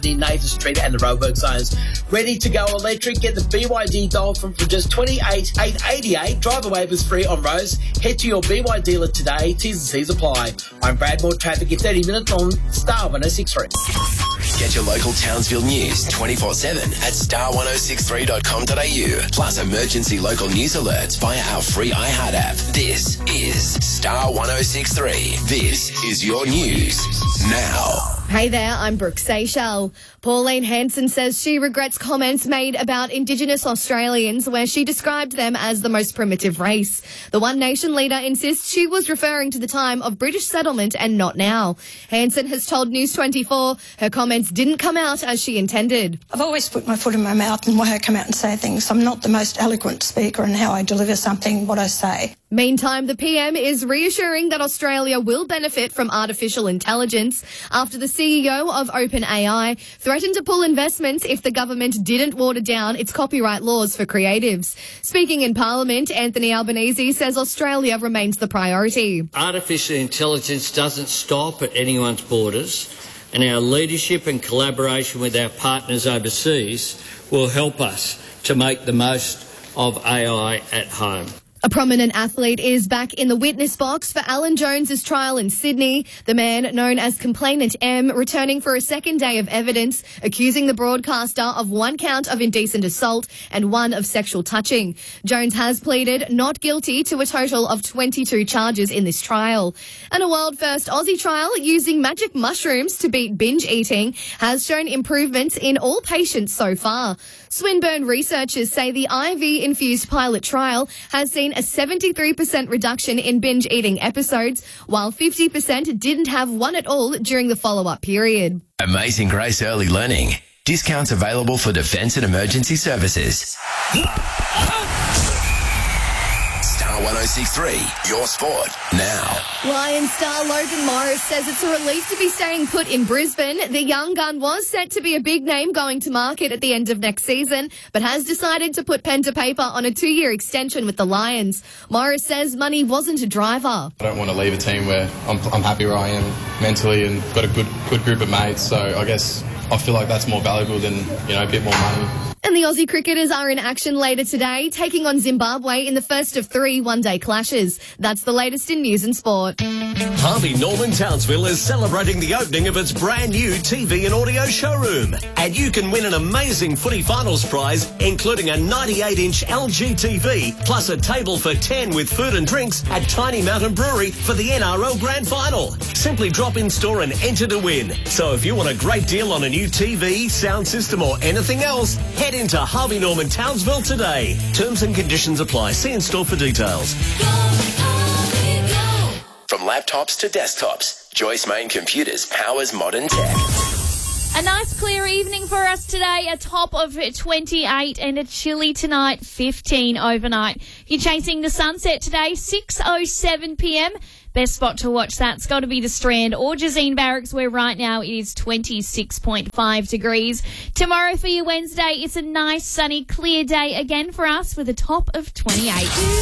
near Nathan Street and the Roebuck zones. Ready to go electric? Get the BYD Dolphin for just $28,888. Driver waivers free on Rose. Head to your BYD dealer today. T's and C's apply. I'm Brad Moore. Traffic in 30 minutes on Star 106.3. Get your local Townsville news 24/7 at star1063.com.au. Plus emergency local news alerts via our free iHeart app. This is Star 106.3. This is your news now. Hey there, I'm Brooke Seychelles. Pauline Hanson says she regrets comments made about Indigenous Australians where she described them as the most primitive race. The One Nation leader insists she was referring to the time of British settlement and not now. Hanson has told News 24 her comments didn't come out as she intended. I've always put my foot in my mouth and way I come out and say things. I'm not the most eloquent speaker in how I deliver something, what I say. Meantime, the PM is reassuring that Australia will benefit from artificial intelligence after the CEO of OpenAI threatened to pull investments if the government didn't water down its copyright laws for creatives. Speaking in Parliament, Anthony Albanese says Australia remains the priority. Artificial intelligence doesn't stop at anyone's borders, and our leadership and collaboration with our partners overseas will help us to make the most of AI at home. A prominent athlete is back in the witness box for Alan Jones's trial in Sydney. The man, known as Complainant M, returning for a second day of evidence, accusing the broadcaster of 1 count of indecent assault and 1 of sexual touching. Jones has pleaded not guilty to a total of 22 charges in this trial. And a world-first Aussie trial using magic mushrooms to beat binge eating has shown improvements in all patients so far. Swinburne researchers say the IV-infused pilot trial has seen a 73% reduction in binge eating episodes, while 50% didn't have one at all during the follow-up period. Amazing Grace Early Learning. Discounts available for defence and emergency services. Star 106.3, your sport now. Lions star Logan Morris says it's a relief to be staying put in Brisbane. The young gun was set to be a big name going to market at the end of next season, but has decided to put pen to paper on a 2-year extension with the Lions. Morris says money wasn't a driver. I don't want to leave a team where I'm happy where I am mentally and got a good group of mates, so I guess I feel like that's more valuable than, a bit more money. And the Aussie cricketers are in action later today, taking on Zimbabwe in the first of 3 one-day clashes. That's the latest in news and sport. Harvey Norman Townsville is celebrating the opening of its brand new TV and audio showroom. And you can win an amazing footy finals prize, including a 98-inch LG TV, plus a table for 10 with food and drinks at Tiny Mountain Brewery for the NRL Grand Final. Simply drop in store and enter to win. So if you want a great deal on a new TV, sound system or anything else, head into Harvey Norman Townsville today. Terms and conditions apply. See in store for details. From laptops to desktops, Joyce Main Computers powers modern tech. A nice clear evening for us today, a top of 28 and a chilly tonight, 15 overnight. You're chasing the sunset today, 6:07 p.m. Best spot to watch that's got to be the Strand or Jazeen Barracks, where right now it is 26.5 degrees. Tomorrow for your Wednesday, it's a nice sunny clear day again for us with a top of 28.